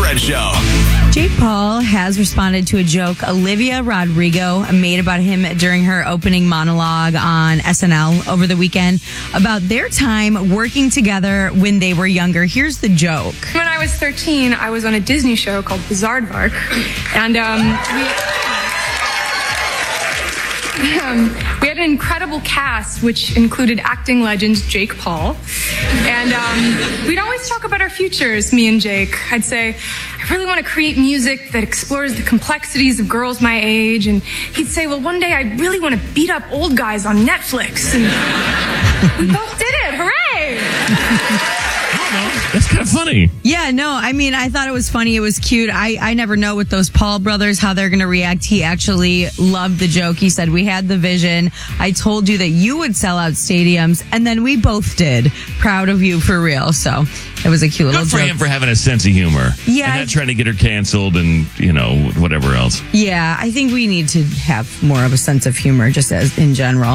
Fred Show. Jake Paul has responded to a joke Olivia Rodrigo made about him during her opening monologue on SNL over the weekend about their time working together when they were younger. Here's the joke. When I was 13, I was on a Disney show called Bizaardvark, and we had an incredible cast, which included acting legend Jake Paul. And we'd always talk about our futures, me and Jake. I'd say, I really want to create music that explores the complexities of girls my age. And he'd say, well, one day I really want to beat up old guys on Netflix. And we both did it. Hooray! That's kind of funny. Yeah, no, I mean, I thought it was funny. It was cute. I never know with those Paul brothers how they're going to react. He actually loved the joke. He said, we had the vision. I told you that you would sell out stadiums, and then we both did. Proud of you for real. So it was a cute little Good for joke. him for having a sense of humor. Yeah. And not trying to get her canceled and, whatever else. Yeah, I think we need to have more of a sense of humor just as in general.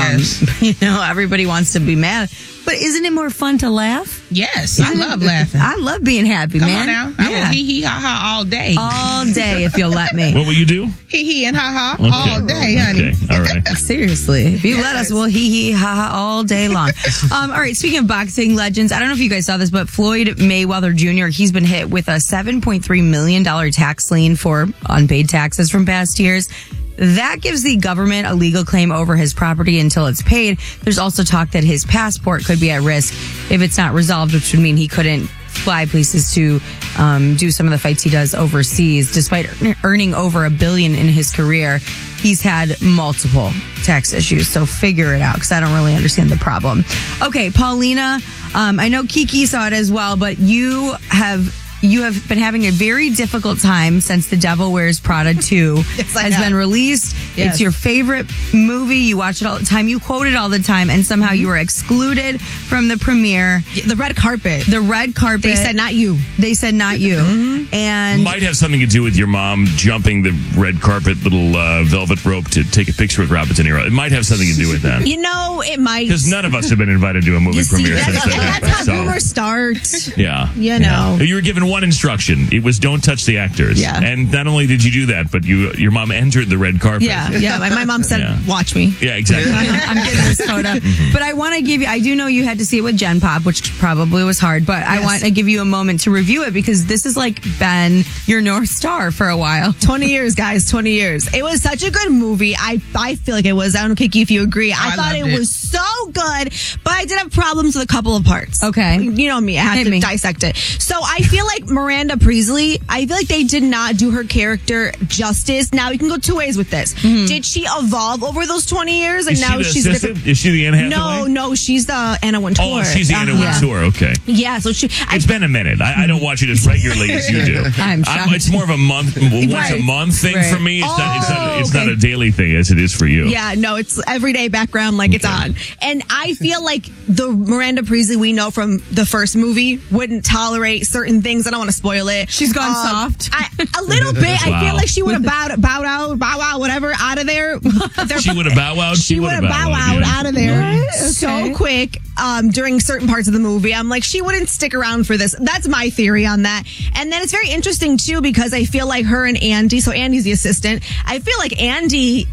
Yes. Everybody wants to be mad. But isn't it more fun to laugh? Yes, I love laughing. I love being happy, Come man. on now. I will hee ha ha all day. All day, if you'll let me. What will you do? Hee and ha ha Okay. all day, honey. Okay, all right. Seriously, if you let us, we'll hee ha ha all day long. All right, speaking of boxing legends, I don't know if you guys saw this, but Floyd Mayweather Jr., he's been hit with a $7.3 million tax lien for unpaid taxes from past years. That gives the government a legal claim over his property until it's paid. There's also talk that his passport could be at risk if it's not resolved, which would mean he couldn't fly places to do some of the fights he does overseas. Despite earning over $1 billion in his career, he's had multiple tax issues. So figure it out, because I don't really understand the problem. Okay, Paulina, I know Kiki saw it as well, but you have been having a very difficult time since The Devil Wears Prada 2 has been released. Yes. It's your favorite movie. You watch it all the time. You quote it all the time. And somehow you were excluded from the premiere. The red carpet. The red carpet. They said not you. They said not you. Mm-hmm. And Might have something to do with your mom jumping the red carpet little velvet rope to take a picture with Robert De Niro. It might have something to do with that. It might. Because none of us have been invited to a movie premiere since that happened. That's how rumors start. Yeah. You know. You were given one instruction. It was don't touch the actors. Yeah. And not only did you do that, but your mom entered the red carpet. Yeah. My mom said, Yeah. watch me. Yeah, exactly. I'm getting this photo. But I want to give you, I do know you had to see it with Gen Pop, which probably was hard, but I want to give you a moment to review it, because this has been your North Star for a while. 20 years, guys. 20 years. It was such a good movie. I feel like it was. I don't know, Kiki, if you agree. I thought it was so good, but I did have problems with a couple of parts. Okay. You know me. I had to dissect it. So I feel like Miranda Priestley, I feel like they did not do her character justice. Now, you can go two ways with this. Mm-hmm. Did she evolve over those 20 years? And now she's different? Is she the Anne Hathaway? No, she's the Anna Wintour. Oh, she's the Anna Wintour. Okay. Yeah, so It's been a minute. I don't watch it as regularly as you do. I'm shocked. It's more of a once a month thing for me. It's not a daily thing as it is for you. Yeah, no, it's everyday background, it's on. And I feel like the Miranda Priestley we know from the first movie wouldn't tolerate certain things. I don't want to spoil it. She's gone soft. A little bit. Wow. I feel like she would have bow out, whatever, out of there. She would have bow out. She would have bow out out of there so quick during certain parts of the movie. I'm like, she wouldn't stick around for this. That's my theory on that. And then it's very interesting too, because I feel like her and Andy, so Andy's the assistant, I feel like Andy,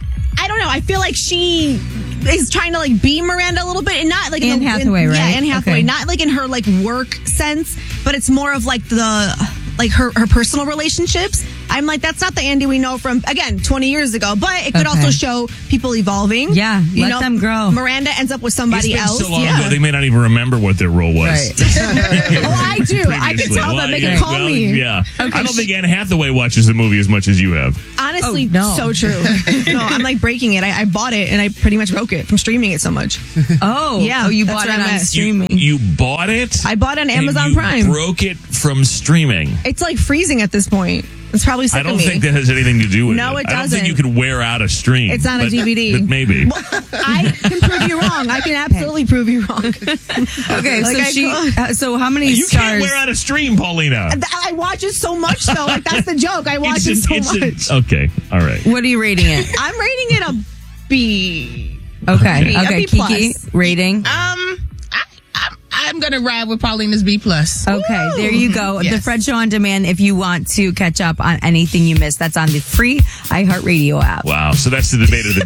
I don't know, I feel like she is trying to be Miranda a little bit, and not Anne Hathaway, right? Yeah, Anne Hathaway. Okay. Not in her work sense, but it's more of her personal relationships. I'm like, that's not the Andy we know from, again, 20 years ago. But it could also show people evolving. Yeah, let them grow. Miranda ends up with somebody else. So long ago, they may not even remember what their role was. Right. I do. I can tell them. They can call me. Yeah. Okay. I don't think Anne Hathaway watches the movie as much as you have. Honestly, so true. No, I'm breaking it. I bought it, and I pretty much broke it from streaming it so much. Oh. Yeah. You bought it on streaming. You bought it? I bought it on Amazon Prime. Broke it from streaming. It's freezing at this point. It's probably sick I don't of me. think that has anything to do with it. No, it doesn't. I don't think you could wear out a stream. It's on a DVD. But maybe. Well, I can prove you wrong. I can absolutely prove you wrong. Okay, so how many you stars? You can't wear out a stream, Paulina. I watch it so much, though. That's the joke. I watch it so much. Okay, all right. What are you rating it? I'm rating it a B. Okay, A B Kiki, rating? I'm going to ride with Paulina's B+. Okay, there you go. Yes. The Fred Show on Demand. If you want to catch up on anything you missed, that's on the free iHeartRadio app. Wow. So that's the debate of the